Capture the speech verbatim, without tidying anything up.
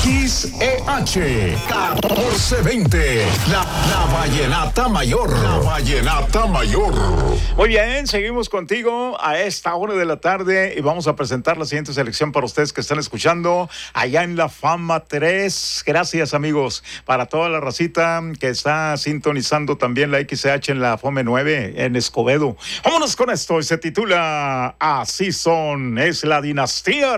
X E H catorce veinte, la, la Vallenata Mayor. La Vallenata Mayor. Muy bien, seguimos contigo a esta hora de la tarde y vamos a presentar la siguiente selección para ustedes que están escuchando allá en La Fama tres. Gracias, amigos, para toda la racita que está sintonizando también la X E H en la Fome nueve en Escobedo. Vámonos con esto y se titula Así son, es la dinastía